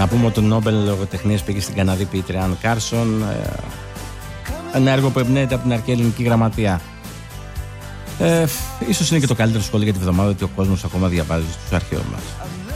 Να πούμε ότι το Νόμπελ Λογοτεχνίας πήγε στην Καναδή ποιήτρια Αν Κάρσον. Ένα έργο που εμπνέεται από την αρχαία ελληνική γραμματεία. Ίσως είναι και το καλύτερο σχόλιο για τη βδομάδα ότι ο κόσμος ακόμα διαβάζει στους αρχαίους μας.